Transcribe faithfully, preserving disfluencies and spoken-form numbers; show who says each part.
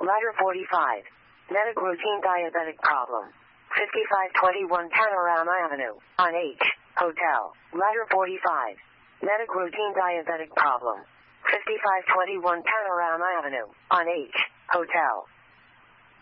Speaker 1: Letter forty-five. Medic routine diabetic problem. fifty-five twenty-one Panorama Avenue, on H, Hotel. Letter forty-five. Medic routine diabetic problem. fifty-five twenty-one Panorama Avenue, on H, Hotel.